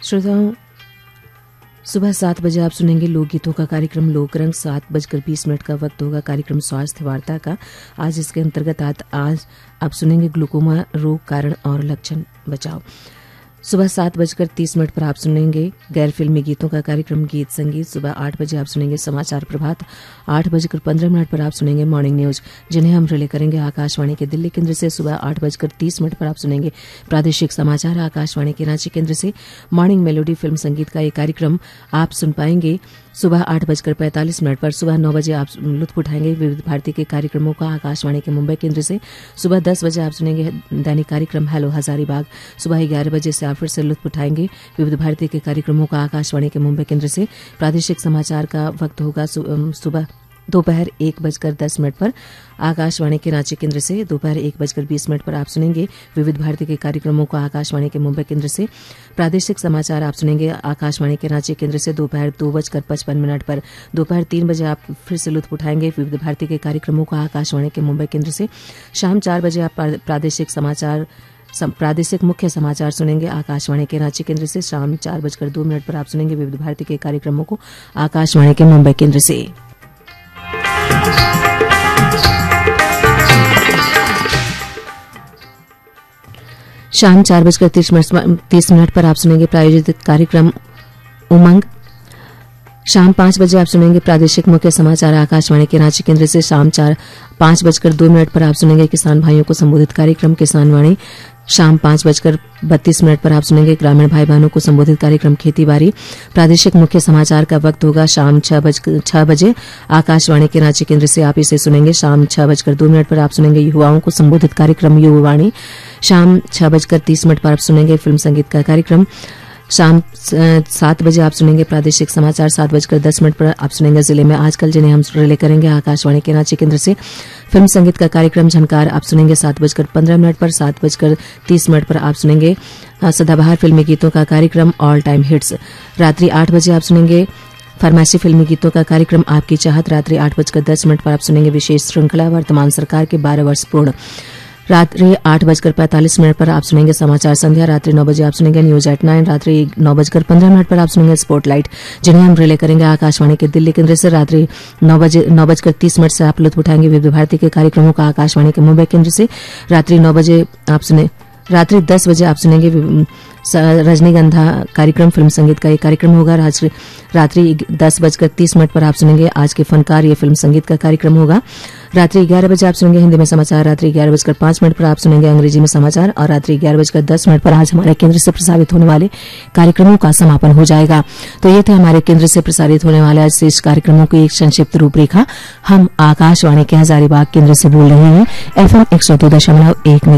श्रोताओं, सुबह 7 बजे आप सुनेंगे लोकगीतों का कार्यक्रम लोकरंग। 7:20 का वक्त होगा कार्यक्रम स्वास्थ्य वार्ता का। आज इसके अंतर्गत आज आप सुनेंगे ग्लूकोमा रोग कारण और लक्षण बचाव। सुबह 7:30 पर आप सुनेंगे गैर फिल्मी गीतों का कार्यक्रम गीत संगीत। सुबह 8 बजे आप सुनेंगे समाचार प्रभात। 8:15 पर आप सुनेंगे मॉर्निंग न्यूज, जिन्हें हम रिले करेंगे आकाशवाणी के दिल्ली केंद्र से। सुबह 8:30 पर आप सुनेंगे प्रादेशिक समाचार आकाशवाणी के रांची केंद्र से। मॉर्निंग मेलोडी फिल्म संगीत का ये कार्यक्रम आप सुन पाएंगे सुबह 8:45 पर। सुबह 9 बजे आप लुत्फ उठाएंगे विविध भारती के कार्यक्रमों का आकाशवाणी के मुंबई केंद्र से। सुबह 10 बजे आप सुनेंगे दैनिक कार्यक्रम हेलो हजारीबाग। सुबह 11 बजे से आप फिर से लुत्फ उठाएंगे विविध भारती के कार्यक्रमों का आकाशवाणी के मुंबई केंद्र से। प्रादेशिक समाचार का वक्त होगा सुबह दोपहर 1:10 पर आकाशवाणी के रांची केंद्र से। दोपहर 1:20 पर आप सुनेंगे विविध भारती के कार्यक्रमों को आकाशवाणी के मुंबई केंद्र से। प्रादेशिक समाचार आप सुनेंगे आकाशवाणी के रांची केंद्र से दोपहर 2:55 पर। दोपहर 3 बजे आप फिर से लुत्फ उठाएंगे विविध भारती के कार्यक्रमों को आकाशवाणी के मुंबई केंद्र से। शाम 4 बजे आप प्रादेशिक मुख्य समाचार सुनेंगे आकाशवाणी के रांची केंद्र से। शाम 4:02 पर आप सुनेंगे विविध भारती के कार्यक्रमों को आकाशवाणी के मुंबई केंद्र से। शाम 4:30 पर आप सुनेंगे प्रायोजित कार्यक्रम उमंग। शाम 5 बजे आप सुनेंगे प्रादेशिक मुख्य समाचार आकाशवाणी के रांची केंद्र से। शाम 5:02 पर आप सुनेंगे किसान भाइयों को संबोधित कार्यक्रम किसान वाणी। शाम 5:32 पर आप सुनेंगे ग्रामीण भाई बहनों को संबोधित कार्यक्रम खेती बाड़ी। प्रादेशिक मुख्य समाचार का वक्त होगा शाम 6 बजे आकाशवाणी के रांची केंद्र से। आप इसे सुनेंगे। शाम 6:02 पर आप सुनेंगे युवाओं को संबोधित कार्यक्रम युवावाणी। शाम 6:30 पर आप सुनेंगे फिल्म संगीत का कार्यक्रम। शाम 7 बजे आप सुनेंगे प्रादेशिक समाचार। 7:10 पर आप सुनेंगे जिले में आजकल, जिन्हें हम रिले करेंगे आकाशवाणी के रांची केंद्र से। फिल्म संगीत का कार्यक्रम झनकार आप सुनेंगे 7:15 पर। 7:30 पर आप सुनेंगे सदाबहार फिल्मी गीतों का कार्यक्रम ऑल टाइम हिट्स। रात्रि 8 बजे आप सुनेंगे फरमाइशी फिल्मी गीतों का कार्यक्रम आपकी चाहत। रात्रि 8:10 पर आप सुनेंगे विशेष श्रृंखला वर्तमान सरकार के 12 वर्ष पूर्ण। रात्रि 8:45 पर आप सुनेंगे समाचार संध्या। रात्रि 9 बजे आप सुनेंगे न्यूज एट 9। रात्रि 9:15 पर आप सुनेंगे स्पॉटलाइट, जिन्हें हम रिले करेंगे आकाशवाणी के दिल्ली केंद्र से। रात्रि 9:30 से आप लुत्फ उठाएंगे विविध भारती के कार्यक्रमों का आकाशवाणी के मुंबई केंद्र से। रात्रि 10 बजे आप सुनेंगे रजनीगंधा कार्यक्रम फिल्म संगीत का ये कार्यक्रम होगा। रात्रि 10:30 पर आप सुनेंगे आज के फनकार, ये फिल्म संगीत का कार्यक्रम होगा। रात्रि 11 बजे आप सुनेंगे हिंदी में समाचार। रात्रि 11:05 पर आप सुनेंगे अंग्रेजी में समाचार। और रात्रि 11:10 पर आज हमारे केंद्र से प्रसारित होने वाले कार्यक्रमों का समापन हो जाएगा। तो ये थे हमारे केंद्र से प्रसारित होने वाले आज शेष कार्यक्रमों की एक संक्षिप्त रूपरेखा। हम आकाशवाणी के हजारीबाग केंद्र से बोल रहे हैं FM 102.1